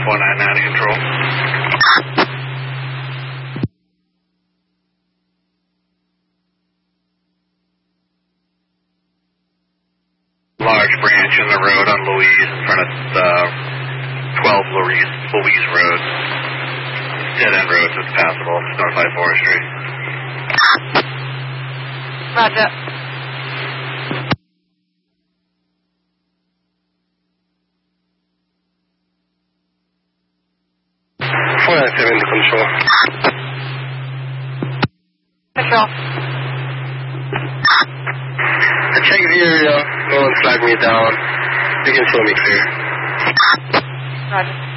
499 to control. Large branch in the road on Louise in front of 12 Louise Road. Dead end road, so it's passable. It's north by Forestry. Roger. 497 to control. Control. I checked the area. No one flagged me down. You can show me clear. Roger.